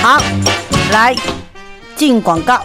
好，来进广告。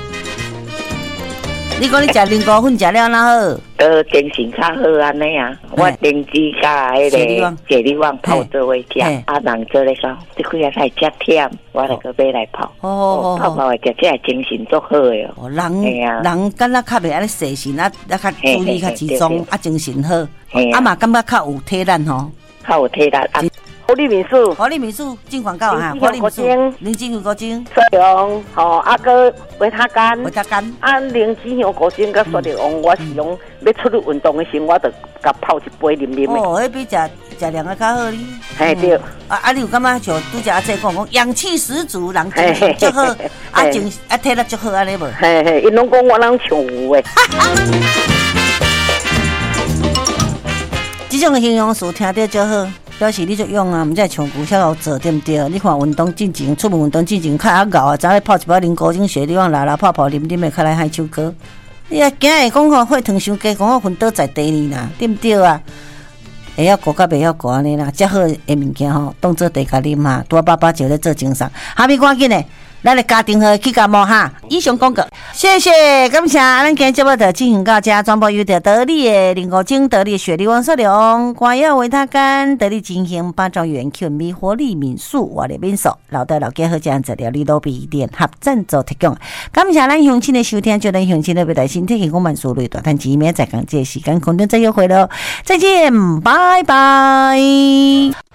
你讲你食灵菇粉食了哪好？ 精神较好安尼啊！我丁子甲迄个解力旺泡做伙食，啊人做咧说，这几日太遮忝，我就去买来泡。泡的食，这精神足好的哦。人敢若较袂安尼细心啊，较注意较集中，啊精神好，啊嘛感觉较有体力吼， 较有体力啊。 活力民宿进广告哈，活力民宿，灵芝香果精， 雪龙吼，啊个维他干，啊灵芝香果精甲雪龙，我是用要出去运动的时候，我就甲泡一杯啉啉的。 哦，迄比食凉的较好哩。 嘿对。 你有感觉像拄则阿姐讲氧气十足，人精神足好，体力足好安尼无？ 嘿，因拢讲我人像有诶。 这种的形容词听到就好。表示你就用啊，毋才像牛晓做对毋对？你看运动进前，出门运动进前较熬啊，早起泡一包灵菇精血，你往拉泡啉啉的，较来害手膏。你啊，今日讲吼血糖伤低，讲我昏倒在地里啦，对毋对啊？会晓顾甲袂晓顾安尼啦，遮好的物件吼，当做茶甲啉哈，多爸爸就咧做精神。下面赶紧嘞。咱的家庭号去感冒哈，以上广告，谢谢，感谢，咱今日节目就进行到这，全部由得力的灵菇精、得力的雪梨王雪龙、光耀维他干、得力进行8兆元 Q 米活力民宿、我的民宿、老的老家好这样子料理都比店合赞助提供，感谢咱乡亲的收听，就咱乡亲的未来身体健康万事如意，大谈几面再讲这时间空中再约会喽，再见，拜拜。